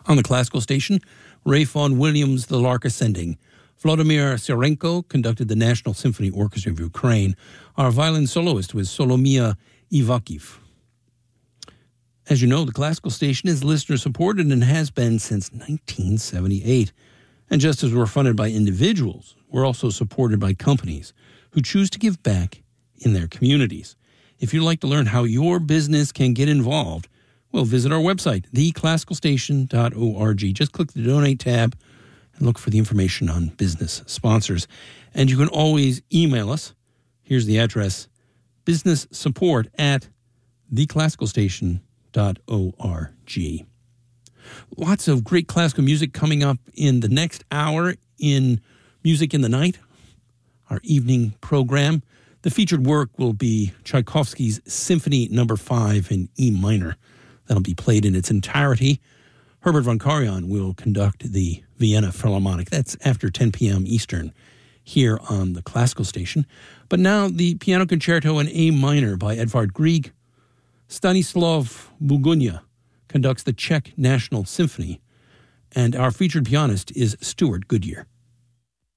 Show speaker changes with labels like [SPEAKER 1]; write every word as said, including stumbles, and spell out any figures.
[SPEAKER 1] On the classical station, Ray Vaughan Williams, The Lark Ascending. Vladimir Serenko conducted the National Symphony Orchestra of Ukraine. Our violin soloist was Solomia Ivakiv. As you know, the classical station is listener-supported and has been since nineteen seventy-eight. And just as we're funded by individuals, we're also supported by companies who choose to give back in their communities. If you'd like to learn how your business can get involved, well, visit our website, the classical station dot org. Just click the Donate tab and look for the information on business sponsors. And you can always email us. Here's the address, businesssupport at the classical station dot org. Lots of great classical music coming up in the next hour in Music in the Night, our evening program. The featured work will be Tchaikovsky's Symphony Number five in E minor. That'll be played in its entirety. Herbert von Karajan will conduct the Vienna Philharmonic. That's after ten p.m. Eastern here on the classical station. But now the piano concerto in A minor by Edvard Grieg. Stanislav Bugunya conducts the Czech National Symphony. And our featured pianist is Stuart Goodyear.